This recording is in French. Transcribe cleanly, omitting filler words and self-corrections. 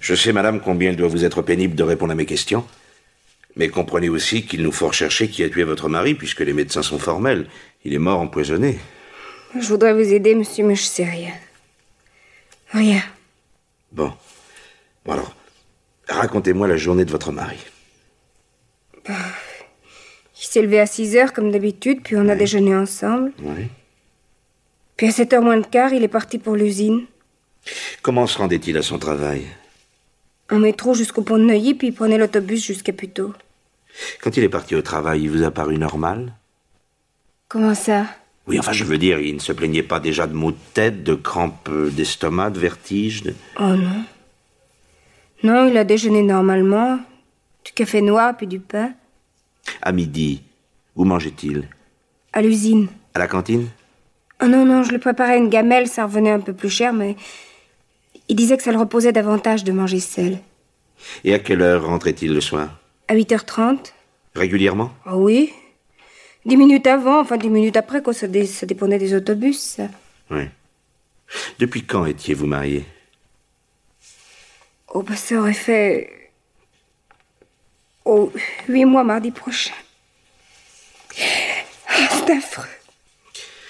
Je sais, madame, combien il doit vous être pénible de répondre à mes questions. Mais comprenez aussi qu'il nous faut rechercher qui a tué votre mari, puisque les médecins sont formels. Il est mort empoisonné. Je voudrais vous aider, monsieur, mais je sais rien. Rien. Bon alors, racontez-moi la journée de votre mari. Il s'est levé à 6 heures, comme d'habitude, puis on a déjeuné ensemble. Oui. Puis à 7h moins le quart, il est parti pour l'usine. Comment se rendait-il à son travail? En métro jusqu'au pont de Neuilly, puis il prenait l'autobus jusqu'à Puteaux. Quand il est parti au travail, il vous a paru normal? Comment ça? Oui, enfin, je veux dire, il ne se plaignait pas déjà de maux de tête, de crampes d'estomac, de vertiges, Oh non. Non, il a déjeuné normalement. Du café noir, puis du pain. À midi, où mangeait-il? À l'usine. À la cantine? Oh non, je lui préparais une gamelle, ça revenait un peu plus cher, mais... Il disait que ça le reposait davantage de manger seul. Et à quelle heure rentrait-il le soir? À 8h30. Régulièrement? Ah oui. 10 minutes avant, enfin 10 minutes après, quoi, ça dépendait des autobus, ça. Oui. Depuis quand étiez-vous mariés? Oh, ça aurait fait... 8 mois mardi prochain. C'est affreux.